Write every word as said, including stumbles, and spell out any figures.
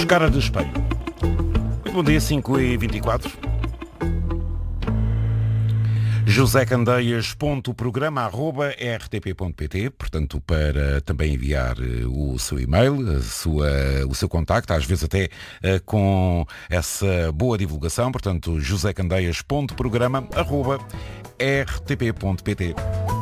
Cara de espelho. Muito bom dia, cinco e vinte e quatro. josé candeias ponto programa arroba r t p ponto p t, portanto, para também enviar o seu e-mail, a sua, o seu contacto, às vezes até uh, com essa boa divulgação, portanto, josé candeias ponto programa arroba r t p ponto p t.